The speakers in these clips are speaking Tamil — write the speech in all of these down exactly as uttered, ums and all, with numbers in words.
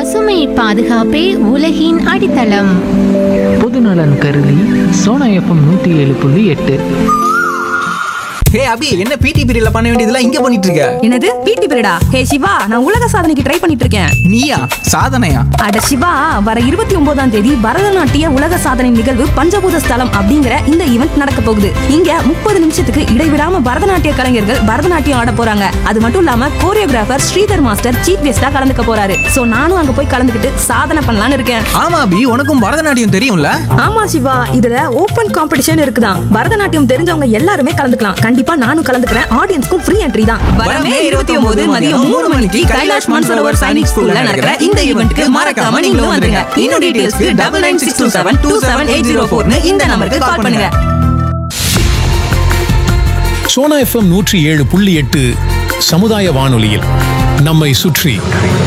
பசுமை பாதுகாப்பே உலகின் அடித்தளம். பொதுநலன் கருதி சோனா எஃப்எம் நூற்றி ஏழு புள்ளி எட்டு. ஹே அபி, என்ன பிடி பீரியட்ல பண்ண வேண்டியதெல்லாம் இங்க பண்ணிட்டு இருக்க? என்னது பிடி பீரியடா? ஹே சிவா, நான் உலக சாதனைக்கு ட்ரை பண்ணிட்டு இருக்கேன். நீயா? சாதனையா? அட சிவா, வர இருபத்தி ஒன்பதாம் தேதி பரதநாட்டிய உலக சாதனை நிகழ்வு பஞ்சபூத ஸ்தலம் அப்படிங்கிற இந்த ஈவெண்ட் நடக்க போகுது. இங்க முப்பது நிமிஷத்துக்கு இடைவிடாம பரதநாட்டிய கலைஞர்கள் பரதநாட்டியம் ஆட போறாங்க. அது மட்டும் இல்லாம கோரியோகிராஃபர் ஸ்ரீதர் மாஸ்டர் சீஃப் கெஸ்டா கலந்துக்க போறாரு. சோ நானும் அங்க போய் கலந்துக்கிட்டு சாதனை பண்ணலாம்னு இருக்கேன். ஆமா அபி, உனக்கும் பரதநாட்டியம் தெரியும்ல? ஆமா சிவா, இதுல ஓபன் காம்படிஷன் இருக்குதான். பரதநாட்டியம் தெரிஞ்சவங்க எல்லாருமே கலந்துக்கலாம். கண்டிப்பா நானும் கலந்துக்கிறேன். ஆடியன்ஸ்க்கும் ஃப்ரீ என்ட்ரி தான். வரமே இருபத்தி ஒன்பது மதியம் மூணு மணிக்கு கைலாஷ் மன்சரோவர் சைனிக் ஸ்கூல்ல நடக்கிற இந்த ஈவென்ட்க்கு மறக்காம நீங்களும் வந்துருங்க. இன்னும் டீடைல்ஸ்க்கு double nine six two seven two seven eight zero ஃபோர்னு இந்த நம்பருக்கு கால் பண்ணுங்க. சோனா எஃப்எம் நூற்றி ஏழு புள்ளி எட்டு சமுதாய வானொலியில் நம்மை சுற்றி.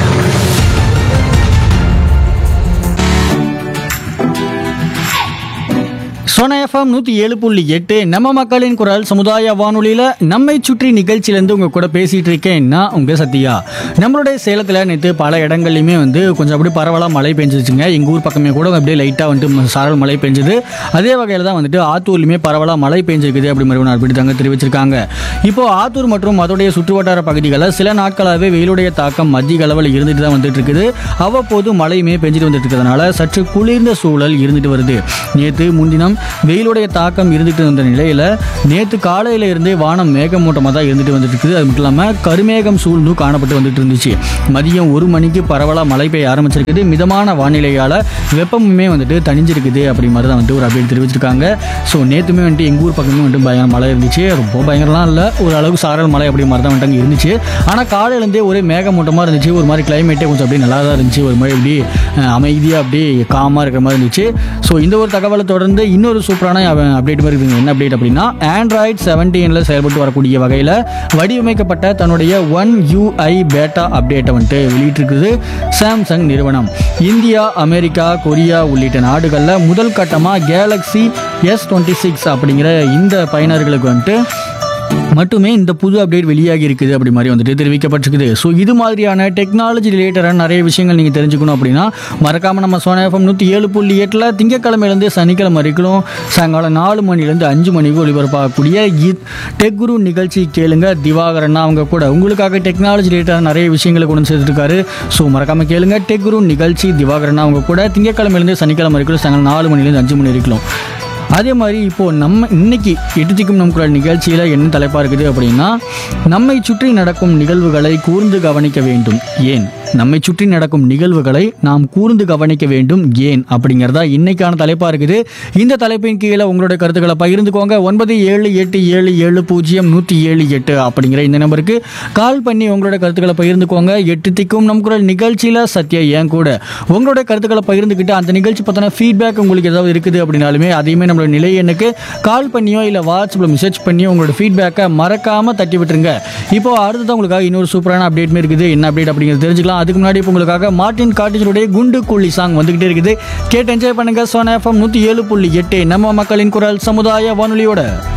சோனா எஃப்எம் நூற்றி ஏழு புள்ளி எட்டு நம்ம மக்களின் குரல் சமுதாய வானொலியில் நம்மை சுற்றி நிகழ்ச்சியிலேருந்து உங்கள் கூட பேசிகிட்டு இருக்கேன். நான் உங்கள் சத்யா. நம்மளுடைய சேலத்தில் நேற்று பல இடங்கள்லையுமே வந்து கொஞ்சம் அப்படி பரவலாக மழை பெஞ்சிச்சுங்க. எங்கள் ஊர் பக்கமே கூட அப்படியே லைட்டாக வந்துட்டு சாரல் மழை பெஞ்சுது. அதே வகையில் தான் வந்துட்டு ஆத்தூர்லையுமே பரவலாக மழை பெஞ்சிருக்குது அப்படி மாதிரி அப்படி தாங்க தெரிவிச்சிருக்காங்க. இப்போது ஆத்தூர் மற்றும் அதோடைய சுற்றுவட்டார பகுதிகளில் சில நாட்களாகவே வெயிலுடைய தாக்கம் மத்திய அளவில் இருந்துட்டு தான் வந்துட்டு இருக்குது. அவ்வப்போது மழையுமே பெஞ்சிட்டு வந்துட்டு இருக்கிறதுனால சற்று குளிர்ந்த சூழல் இருந்துட்டு வருது. நேற்று முன்தினம் வெயிலுடைய தாக்கம் இருந்துட்டு இருந்த நிலையில் நேற்று காலையில் இருந்தே வானம் மேகமூட்டமாக தான் இருந்துட்டு வந்துட்டு இருக்குது. அது மட்டும் இல்லாமல் கருமேகம் சூழ்ந்து காணப்பட்டு வந்துட்டு இருந்துச்சு. மதியம் ஒரு மணிக்கு பரவலாக மழை பெய்ய ஆரம்பிச்சிருக்குது. மிதமான வானிலையால் வெப்பமுமே வந்துட்டு தணிஞ்சிருக்குது அப்படி மாதிரி தான் வந்துட்டு ஒரு அப்டேட் தெரிவிச்சிருக்காங்க. ஸோ நேற்றுமே வந்துட்டு எங்கள் ஊர் பக்கமே வந்துட்டு பயங்கர மழை இருந்துச்சு. ரொம்ப பயங்கரலாம் இல்லை, ஒரு அளவுக்கு சாரல் மழை அப்படி மாதிரி தான் வந்துட்டு அங்கே இருந்துச்சு. ஆனால் காலையிலேருந்தே ஒரே மேகமூட்டமாக இருந்துச்சு. ஒரு மாதிரி கிளைமேட்டே கொஞ்சம் அப்படியே நல்லா தான் இருந்துச்சு. ஒரு மாதிரி இப்படி அமைதியாக அப்படியே காமாக இருக்கிற மாதிரி இருந்துச்சு. ஸோ இந்த ஒரு தகவலை தொடர்ந்து இன்னொரு சூப்பரான அப்டேட் மாதிரி இருக்குங்க. என்ன அப்டேட் அப்படின்னா, ஆண்ட்ராய்டு செவன்டீனில் செயல்பட்டு வரக்கூடிய வகையில் வடிவமைக்கப்பட்ட தன்னுடைய ஒன் யூஐ பேட்டா அப்டேட்டை வந்துட்டு வெளியிட்டிருக்குது சாம்சங் நிறுவனம். இந்தியா, அமெரிக்கா, கொரியா உள்ளிட்ட நாடுகளில் முதல் கட்டமாக கேலக்ஸி எஸ் டுவெண்ட்டி சிக்ஸ் அப்படிங்கிற இந்த பயனர்களுக்கு வந்துட்டு மட்டுமே இந்த புது அப்டேட் வெளியாகி இருக்குது அப்படி மாதிரி வந்துட்டு தெரிவிக்கப்பட்டிருக்குது. ஸோ இது மாதிரியான டெக்னாலஜி ரிலேட்டடான நிறைய விஷயங்கள் நீங்கள் தெரிஞ்சுக்கணும் அப்படின்னா மறக்காமல் நம்ம சோனா எஃப்எம் நூற்றி ஏழு புள்ளி எட்டில் திங்கக்கிழமையிலேருந்து சனிக்கிழமை வரைக்கும் சாயங்காலம் நாலு மணிலேருந்து அஞ்சு மணிக்கு ஒளிபரப்பாகக்கூடிய டெக் குரு நிகழ்ச்சி கேளுங்க. திவாகரன் அவங்க கூட உங்களுக்காக டெக்னாலஜி ரிலேட்டடான நிறைய விஷயங்களை கொண்டு சேர்த்துருக்காரு. ஸோ மறக்காமல் கேளுங்க டெக் குரு நிகழ்ச்சி. திவாகரன் அவங்க கூட திங்கக்கிழமையிலேருந்து சனிக்கிழமை வரைக்கும் சாயங்காலம் நாலு மணிலேருந்து அஞ்சு மணி வரைக்கும். அதே மாதிரி இப்போது நம்ம இன்னைக்கு எட்டுத்திக்கும் நம் குரல் நிகழ்ச்சியில் என்ன தலைப்பாக இருக்குது அப்படின்னா, நம்மை சுற்றி நடக்கும் நிகழ்வுகளை கூர்ந்து கவனிக்க வேண்டும் ஏன். நம்மை சுற்றி நடக்கும் நிகழ்வுகளை நாம் கூர்ந்து கவனிக்க வேண்டும் ஏன் அப்படிங்கிறதா இன்னைக்கான தலைப்பாக இருக்குது. இந்த தலைப்பின் கீழே உங்களுடைய கருத்துக்களை பகிர்ந்துக்கோங்க. ஒன்பது ஏழு எட்டு ஏழு ஏழு பூஜ்ஜியம் நூற்றி ஏழு எட்டு அப்படிங்கிற இந்த நம்பருக்கு கால் பண்ணி உங்களோட கருத்துக்களை பகிர்ந்துக்கோங்க. எட்டு திக்கும் நம் குரல் நிகழ்ச்சியில் சத்யா ஏன் கூட உங்களுடைய கருத்துக்களை பகிர்ந்துக்கிட்டு அந்த நிகழ்ச்சி பார்த்தோன்னா ஃபீட்பேக் உங்களுக்கு ஏதாவது இருக்குது அப்படின்னாலுமே அதையுமே நம்மளோட நிலை எண்ணுக்கு கால் பண்ணியோ இல்லை வாட்ஸ்அப்பில் மெசேஜ் பண்ணியோ உங்களோட ஃபீட்பேக்கை மறக்காமல் தட்டி விட்டுருங்க. இப்போ அடுத்ததான் உங்களுக்காக இன்னொரு சூப்பரான அப்டேட்மே இருக்குது. என்ன அப்டேட் அப்படிங்கிறது தெரிஞ்சுக்கலாம். அதுக்கு முன்னாடி இப்போ உங்களுக்காக மார்டின் கார்டிஜனுடைய குண்டு குள்ளி சாங் வந்துகிட்டே இருக்குது. கேட்டு என்ஜாய் பண்ணுங்க. சோனா எஃப்எம் நூற்றி ஏழு புள்ளி எட்டு நம்ம மக்களின் குரல் சமுதாய வானொலியோட.